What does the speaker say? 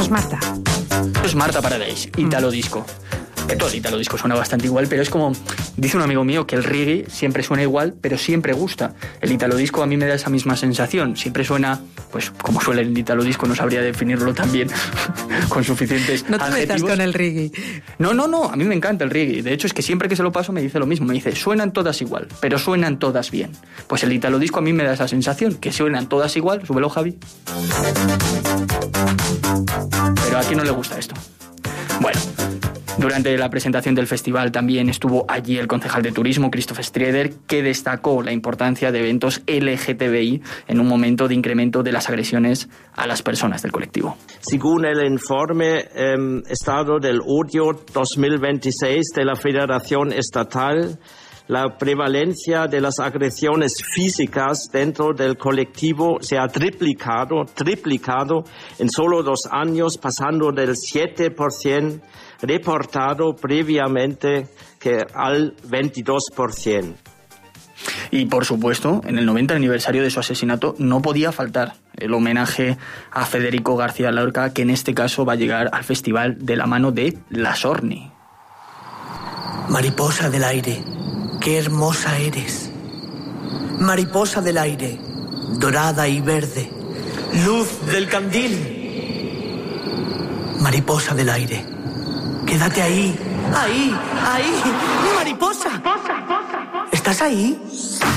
es Marta. Esto es Marta Paradise, Italo Disco. Todo el Italo Disco suena bastante igual, pero es como, dice un amigo mío, que el reggae siempre suena igual, pero siempre gusta. El Italo Disco a mí me da esa misma sensación. Siempre suena, pues como suele el Italo Disco, no sabría definirlo tan bien, con suficientes no te adjetivos. metas con el reggae. No, a mí me encanta el reggae. De hecho, es que siempre que se lo paso me dice lo mismo. Me dice, suenan todas igual, pero suenan todas bien. Pues el Italo Disco a mí me da esa sensación, que suenan todas igual. Súbelo, Javi. Pero a quién no le gusta esto. Bueno, durante la presentación del festival también estuvo allí el concejal de turismo, Christoph Strieder, que destacó la importancia de eventos LGTBI en un momento de incremento de las agresiones a las personas del colectivo. Según el informe Estado del Odio 2026 de la Federación Estatal, la prevalencia de las agresiones físicas dentro del colectivo se ha triplicado en solo 2 años, pasando del 7% reportado previamente que al 22%. Y por supuesto, en el 90 aniversario de su asesinato no podía faltar el homenaje a Federico García Lorca, que en este caso va a llegar al festival de la mano de La Sorni. Mariposa del aire, qué hermosa eres. Mariposa del aire, dorada y verde, luz del candil. Mariposa del aire, quédate ahí, ahí, mariposa. ¿Estás ahí?